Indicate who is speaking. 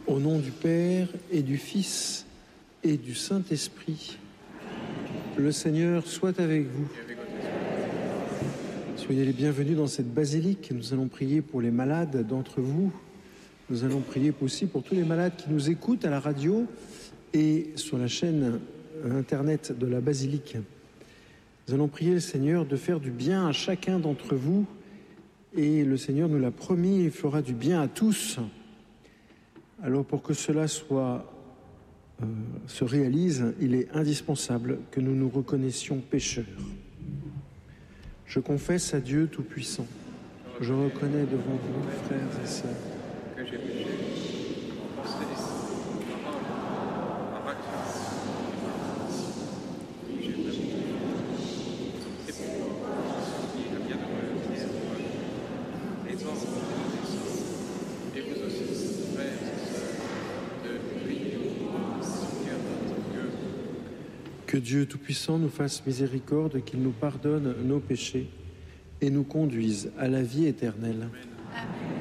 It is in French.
Speaker 1: Au nom du Père et du Fils et du Saint-Esprit, le Seigneur soit avec vous. Soyez les bienvenus dans cette basilique. Nous allons prier pour les malades d'entre vous. Nous allons prier aussi pour tous les malades qui nous écoutent à la radio et sur la chaîne internet de la basilique. Nous allons prier le Seigneur de faire du bien à chacun d'entre vous. Et le Seigneur nous l'a promis, il fera du bien à tous. Alors pour que cela se réalise, il est indispensable que nous nous reconnaissions pécheurs. Je confesse à Dieu Tout-Puissant. Je reconnais devant vous, frères et sœurs,
Speaker 2: que j'ai péché, en pensée, en parole, par action, oui, j'ai vraiment c'est pour le bienheureux qui est en moi, les anges et vous aussi, frères et sœurs, de prier au Seigneur notre Dieu.
Speaker 1: que Dieu Tout-Puissant nous fasse miséricorde, qu'il nous pardonne nos péchés et nous conduise à la vie éternelle.
Speaker 2: Amen.